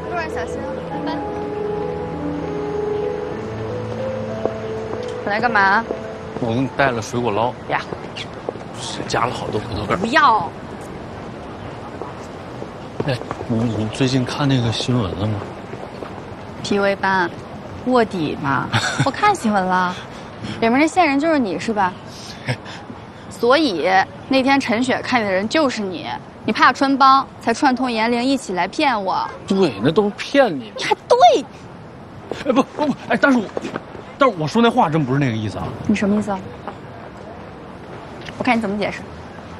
路上小心哦，拜拜。我来干嘛？ 我给你带了水果捞呀，加了好多葡萄干。 不要。 哎，你最近看那个新闻了吗？ PUA 班，卧底嘛，我看新闻了，里面那线人就是你是吧？所以那天陈雪看见的人就是你，你怕穿帮才串通严玲一起来骗我。 对，那都是骗你的。 你还对？ 哎不，哎，但是我说那话真不是那个意思啊。 你什么意思啊？我看你怎么解释。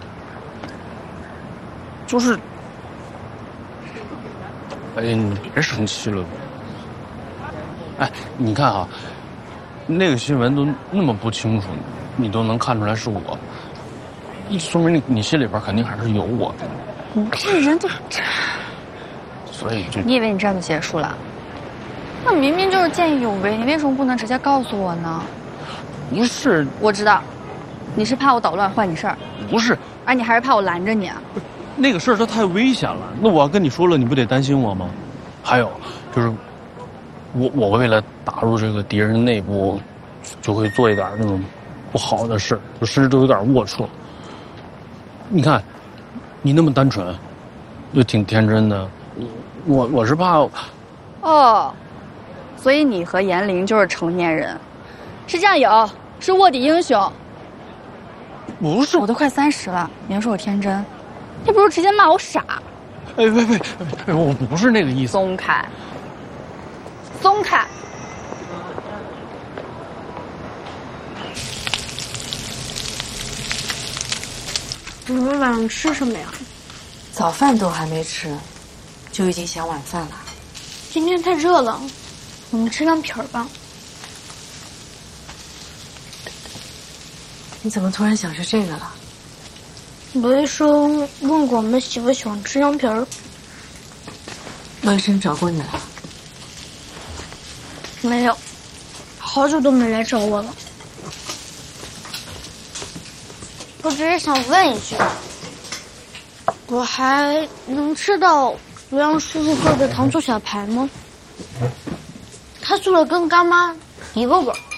就是，哎呀，你别生气了。 哎，你看啊，那个新闻都那么不清楚，你都能看出来是我，说明你心里边肯定还是有我的。 你这人就， 所以就你以为你这样就结束了？那明明就是见义勇为，你为什么不能直接告诉我呢？ 不是， 我知道，你是怕我捣乱坏你事儿， 不是， 而你还是怕我拦着你啊？ 那个事儿它太危险了，那我要跟你说了，你不得担心我吗？还有就是。 我为了打入这个敌人内部，就会做一点那种不好的事，就甚至都有点龌龊。你看，你那么单纯，又挺天真的，我是怕。 哦，所以你和严玲就是成年人，是战友，是卧底英雄。 不是， 我都快30了，你还说我天真，你不如直接骂我傻。 哎，我不是那个意思。 松开。 松开！ 你们晚上吃什么呀？ 早饭都还没吃，就已经想晚饭了。 今天太热了，我们吃凉皮儿吧。 你怎么突然想吃这个了？ 罗医生问过我们喜不喜欢吃凉皮儿。 罗医生找过你了？ 没有，好久都没来找我了。我只是想问一句，我还能吃到罗阳叔叔做的糖醋小排吗？他做的跟干妈一个味儿。